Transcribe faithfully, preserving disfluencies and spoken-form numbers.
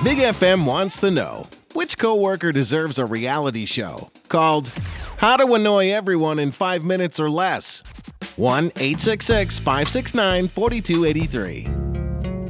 Big F M wants to know, which coworker deserves a reality show called How to Annoy Everyone in Five Minutes or Less? one eight six six, five six nine, four two eight three.